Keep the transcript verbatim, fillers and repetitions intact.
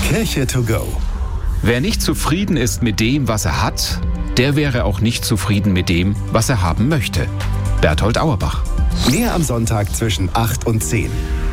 Kirche to go. Wer nicht zufrieden ist mit dem, was er hat, der wäre auch nicht zufrieden mit dem, was er haben möchte. Berthold Auerbach. Mehr am Sonntag zwischen acht und zehn.